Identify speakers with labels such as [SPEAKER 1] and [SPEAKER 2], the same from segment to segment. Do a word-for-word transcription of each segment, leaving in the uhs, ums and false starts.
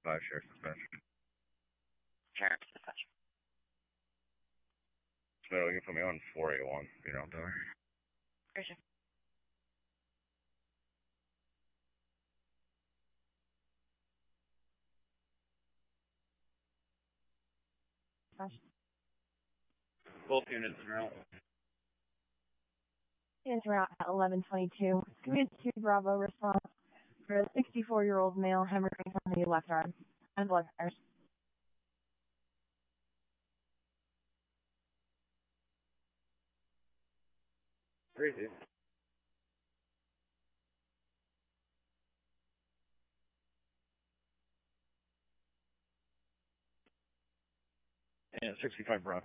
[SPEAKER 1] five, Sheriff Dispatch.
[SPEAKER 2] Sheriff Dispatch.
[SPEAKER 1] So you can put me on four eight one, you know, there.
[SPEAKER 2] Gotcha.
[SPEAKER 1] Both units are out.
[SPEAKER 3] Units are out at eleven twenty-two. Command two Bravo response for a sixty-four-year-old male hemorrhaging from the left arm and blood pressure.
[SPEAKER 1] Crazy. And sixty-five Bravo.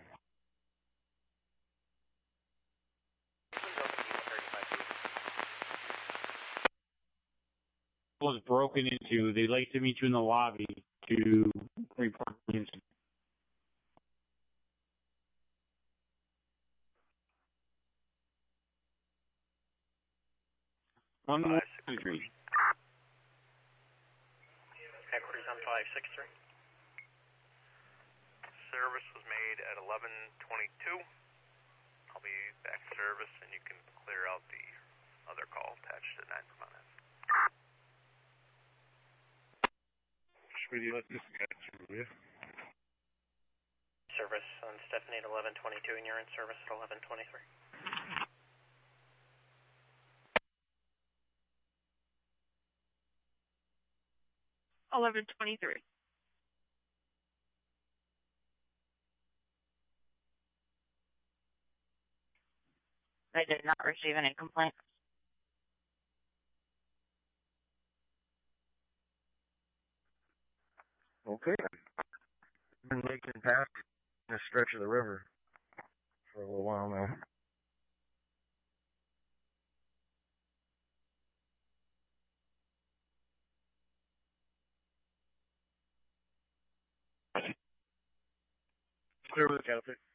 [SPEAKER 4] Was broken into. They'd like to meet you in the lobby to report the incident. One more three.
[SPEAKER 5] Headquarters on five six three. Service was made at eleven twenty-two. I'll be back to service and you can clear out the other call attached to nine from that.
[SPEAKER 1] Sweetie, let's just get through you.
[SPEAKER 5] Service on Stephanie at eleven twenty-two and you're in service at eleven twenty-three.
[SPEAKER 2] eleven twenty-three. I did not receive any complaints.
[SPEAKER 1] Okay. Been making past a stretch of the river for a little while now. Clear with the counter.